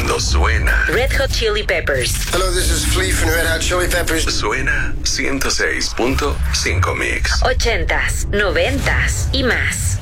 Cuando suena Red Hot Chili Peppers. Hello, this is Flea from Red Hot Chili Peppers. Suena 106.5 Mix. 80s, 90s y más.